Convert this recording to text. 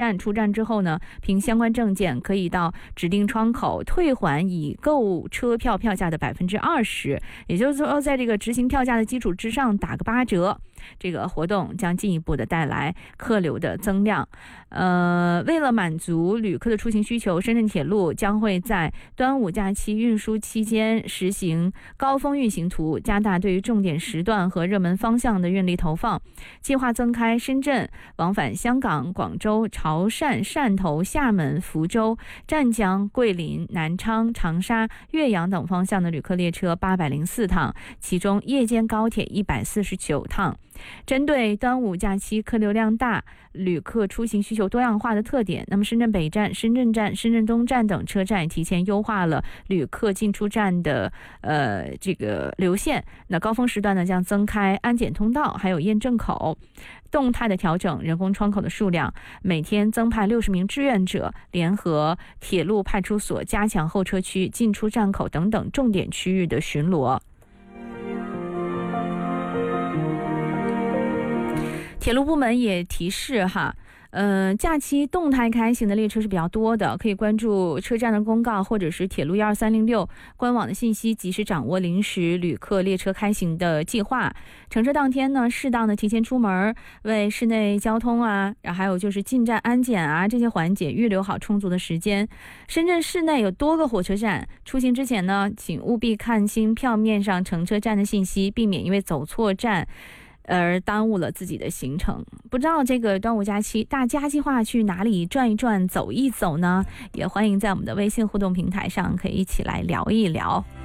站出站之后呢，凭相关证件可以到指定窗口退还已购车票票价的20%，也就是说在这个执行票价的基础之上打个8折。这个活动将进一步的带来客流的增量。为了满足旅客的出行需求，深圳铁路将会在端午假期运输期间实行高峰运行图，加大对于重点时段和热门方向的运力投放，计划增开深圳往返香港、广州、潮汕、汕头、厦门、福州、湛江、桂林、南昌、长沙、岳阳等方向的旅客列车804趟，其中夜间高铁149趟。针对端午假期客流量大、旅客出行需求多样化的特点，那么深圳北站、深圳站、深圳东站等车站提前优化了旅客进出站的这个流线。那高峰时段呢，将增开安检通道，还有验证口，动态的调整人工窗口的数量，每天增派60名志愿者，联合铁路派出所加强候车区、进出站口等等重点区域的巡逻。铁路部门也提示假期动态开行的列车是比较多的，可以关注车站的公告或者是铁路12306官网的信息，及时掌握临时旅客列车开行的计划。乘车当天呢，适当的提前出门，为室内交通然后还有就是进站安检这些环节预留好充足的时间。深圳市内有多个火车站，出行之前呢，请务必看清票面上乘车站的信息，避免因为走错站而耽误了自己的行程。不知道这个端午假期大家计划去哪里转一转、走一走呢？也欢迎在我们的微信互动平台上可以一起来聊一聊。